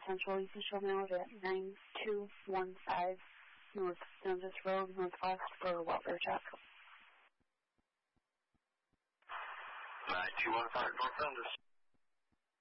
Central. You can show me out at 9215 North Dundas Road, Northwest, for a welfare check. 9215 North Dundas.